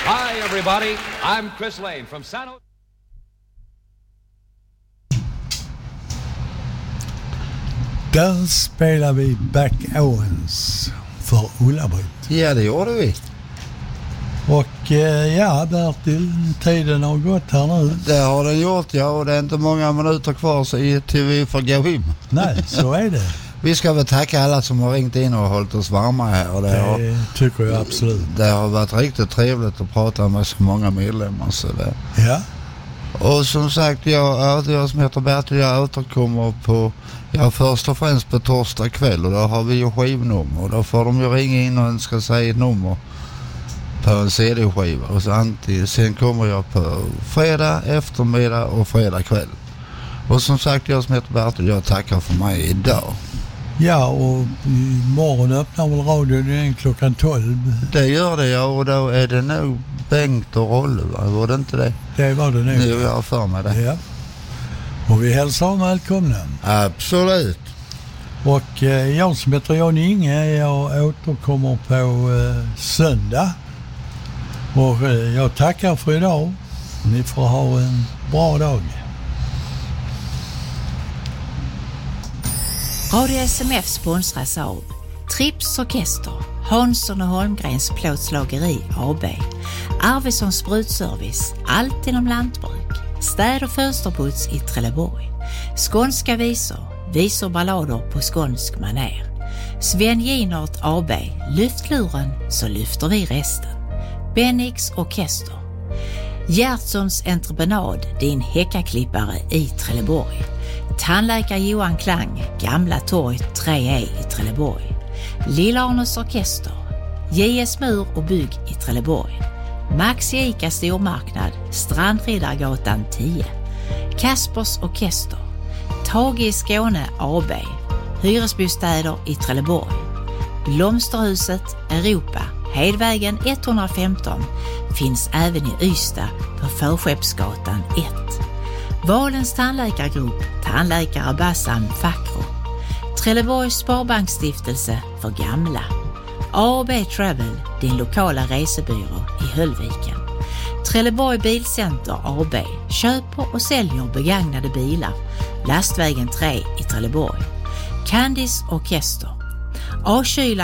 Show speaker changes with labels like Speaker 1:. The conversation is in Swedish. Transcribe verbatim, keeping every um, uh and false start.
Speaker 1: Hi everybody, I'm Chris Lane from San Jose.
Speaker 2: Där spelar vi Back Owens för Ulla-Britt.
Speaker 3: Ja, det gjorde vi.
Speaker 2: Och eh, ja, Bertil, tiden har gått här nu.
Speaker 3: Det har den gjort, ja, och det är inte många minuter kvar så till vi får gå hem.
Speaker 2: Nej, så är det.
Speaker 3: Vi ska väl tacka alla som har ringt in och hållit oss varma här. Och det,
Speaker 2: det
Speaker 3: har,
Speaker 2: tycker jag absolut.
Speaker 3: Det har varit riktigt trevligt att prata med så många medlemmar. Så det.
Speaker 2: Ja.
Speaker 3: Och som sagt, jag, jag som heter Bertil, jag återkommer på, ja, först och främst på torsdag kväll. Och då har vi ju skivnummer. Och då får de ju ringa in och önska sig ett nummer på en C D-skiva. Och så antingen, sen kommer jag på fredag eftermiddag och fredag kväll. Och som sagt, jag som heter Bertil, jag tackar för mig idag.
Speaker 2: Ja, och imorgon öppnar väl radion igen klockan tolv.
Speaker 3: Det gör det, ja, och då är det nog Bengt och Rolle, va? Var det inte det?
Speaker 2: Det var det nog.
Speaker 3: Nu är jag för mig det.
Speaker 2: Ja. Och vi hälsar om välkomna.
Speaker 3: Absolut.
Speaker 2: Och eh, jag som heter Jan Inge, jag återkommer på eh, söndag. Och eh, jag tackar för idag. Ni får ha en bra dag.
Speaker 4: Radio S M F sponsras av Trips Orkester, Hansson och Holmgrens plåtslageri A B, Arvidsson Sprutservice, allt inom lantbruk, städ- och fönsterputs i Trelleborg, skånska visor, visor ballader på skånsk maner, Sven Ginart A B, lyft luren så lyfter vi resten, Bennix Orkester, Gertsons entreprenad, din häckaklippare i Trelleborg, Tandläkare Johan Klang, Gamla Torg tre E i Trelleborg, Lilla Arnes Orkester, J S Mur och Bygg i Trelleborg, Max Ica Stormarknad, Strandriddargatan tio, Kaspers Orkester, Tage i Skåne A B, Hyresbostäder i Trelleborg, Blomsterhuset Europa, Hedvägen etthundrafemton, finns även i Ystad på Förskeppsgatan ett. Valens tandläkargrupp, tandläkare Bassam Fakro, Trelleborgs Sparbanksstiftelse för gamla, A och B Travel, din lokala resebyrå i Höllviken, Trelleborg Bilcenter A B, köper och säljer begagnade bilar, Lastvägen tre i Trelleborg, Candice Orkester, A-kyla